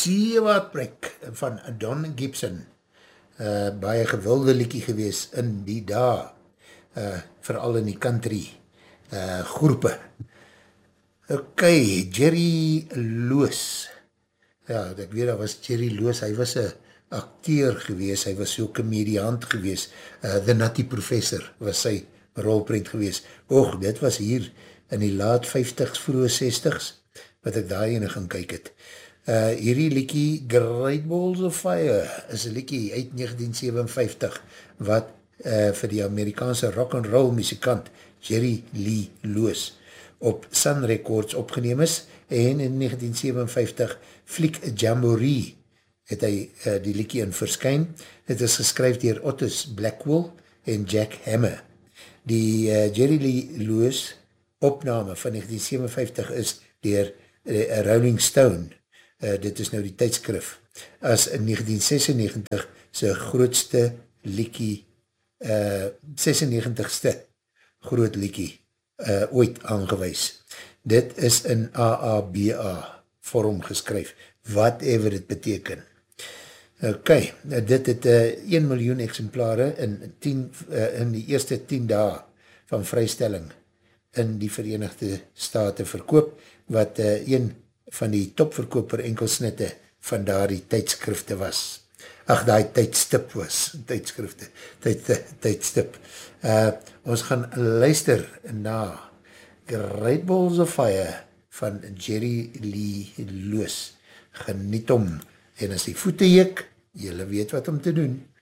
See What Break van Don Gibson, baie gewilde liedjie gewees in die dae, vooral in die country groepe. Ok, Jerry Loos, ja, ek weet, dat was Jerry Loos, hy was een acteur gewees, hy was so comediant gewees, The Nutty Professor was sy rolprent gewees. Och, dit was hier in die laat 50s, vroege 60s, wat ek daar ene gaan kyk het. Hierdie liedjie Great Balls of Fire is een liedjie uit 1957, wat vir die Amerikaanse rock and roll muzikant Jerry Lee Loos op Sun Records opgeneem is, en in 1957 Fliek Jamboree het hy die liedjie in verskyn. Het is geskryf dier Otis Blackwell en Jack Hammer. Die Jerry Lee Loos opname van 1957 is dier Rolling Stone, dit is nou die tydskrif, as in 1996 sy grootste liedjie, 96ste groot liedjie ooit aangewys. Dit is in AABA vorm geskryf, whatever dit beteken. Ok, dit het 1 miljoen exemplare in die eerste 10 dae van vrystelling in die Verenigde State verkoop, wat een van die topverkoper enkelsnitte van daar die tydskrifte was. Ach, die tydstip was, tydskrifte, tydstip. Ons gaan luister na Great Balls of Fire van Jerry Lee Loos. Geniet om, en as die voete juk, jylle weet wat om te doen.